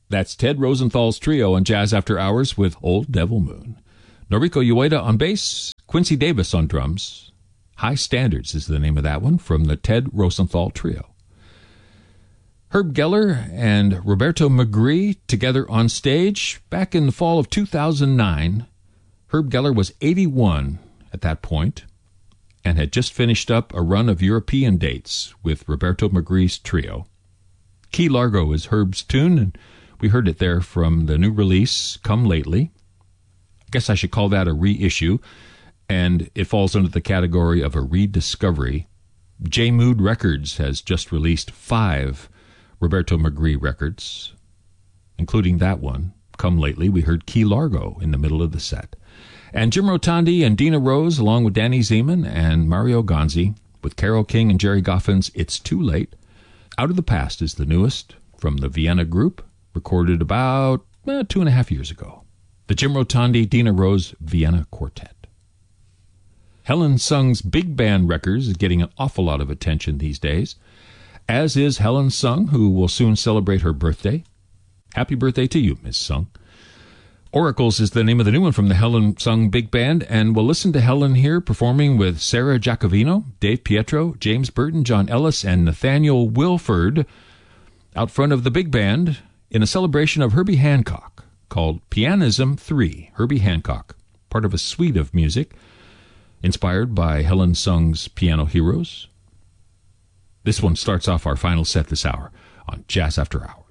That's Ted Rosenthal's trio on Jazz After Hours with Old Devil Moon. Noriko Ueda on bass, Quincy Davis on drums. High Standards is the name of that one from the Ted Rosenthal trio. Herb Geller and Roberto Magri together on stage back in the fall of 2009. Herb Geller was 81 at that point and had just finished up a run of European dates with Roberto Magri's trio. Key Largo is Herb's tune, and we heard it there from the new release, Come Lately. I guess I should call that a reissue, and it falls under the category of a rediscovery. J-Mood Records has just released 5 Roberto Magri records, including that one, Come Lately. We heard Key Largo in the middle of the set. And Jim Rotandi and Dina Rose, along with Danny Zeman and Mario Gonzi, with Carole King and Jerry Goffin's It's Too Late. Out of the Past is the newest from the Vienna Group, recorded about 2.5 years ago. The Jim Rotandi, Dina Rose Vienna Quartet. Helen Sung's big band records is getting an awful lot of attention these days, as is Helen Sung, who will soon celebrate her birthday. Happy birthday to you, Miss Sung. Oracles is the name of the new one from the Helen Sung Big Band, and we'll listen to Helen here performing with Sarah Giacovino, Dave Pietro, James Burton, John Ellis, and Nathaniel Wilford out front of the big band in a celebration of Herbie Hancock called Pianism 3, Herbie Hancock, part of a suite of music inspired by Helen Sung's Piano Heroes. This one starts off our final set this hour on Jazz After Hours.